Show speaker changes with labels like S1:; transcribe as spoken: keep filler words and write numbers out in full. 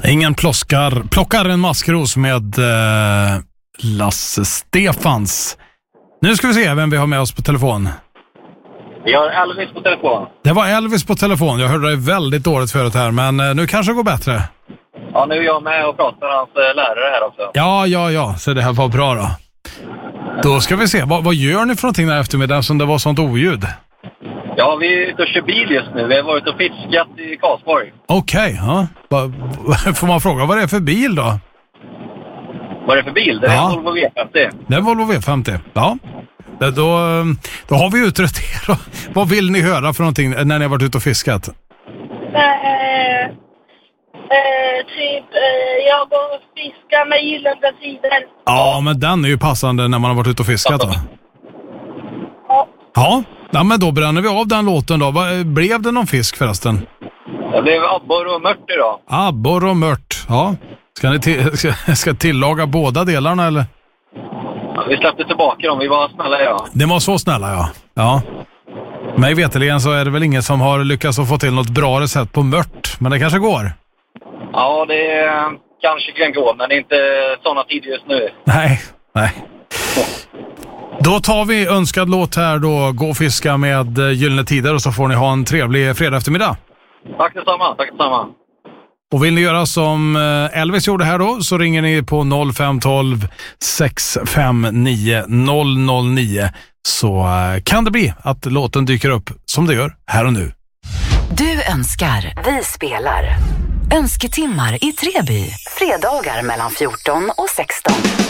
S1: Ingen plockar, plockar en maskros med eh, Lasse Stefans. Nu ska vi se vem vi har med oss på telefon.
S2: Vi har Elvis på telefon.
S1: Det var Elvis på telefon. Jag hörde dig väldigt dåligt förut här, men eh, nu kanske det går bättre.
S2: Ja, nu är jag med och pratar med hans eh, lärare här också.
S1: Ja, ja, ja. Så det här var bra då. Då ska vi se. Vad, vad gör ni för någonting den eftermiddagen som det var sånt oljud?
S2: Ja, vi är ute och kör bil just nu. Vi har varit och fiskat i Karlsborg.
S1: Okej, okay, ja. Va, va, får man fråga vad det är för bil då?
S2: Vad är det för bil? Det är ja. en Volvo V femtio.
S1: Det är en Volvo V femtio, ja. Då, då har vi utrett er. Vad vill ni höra för någonting när ni har varit ute och fiskat?
S3: Eh, eh, typ, eh, jag går och fiskar med Gyllene Tider.
S1: Ja, men den är ju passande när man har varit ute och fiskat då.
S3: Ja.
S1: Ja, ja men då bränner vi av den låten då. Blev det någon fisk förresten?
S2: Det blev abborre och mört idag.
S1: Abborre och mört, ja. Ska ni till, ska, ska tillaga båda delarna eller?
S2: Ja, vi släppte tillbaka dem, vi var snälla ja.
S1: Det var så snälla ja. Ja. Mig veteligen så är det väl ingen som har lyckats att få till något bra recept på mört. Men det kanske går.
S2: Ja, det kanske kan gå, men inte sådana tider just nu.
S1: Nej, nej. Då tar vi önskad låt här då. Gå och fiska med Gyllene Tider och så får ni ha en trevlig fredag eftermiddag.
S2: Tack detsamma, tack detsamma.
S1: Och vill ni göra som Elvis gjorde här då så ringer ni på noll fem ett två sex fem nio noll noll nio så kan det bli att låten dyker upp som det gör här och nu.
S4: Du önskar, vi spelar. Önsketimmar i Treby. Fredagar mellan fjorton och sexton.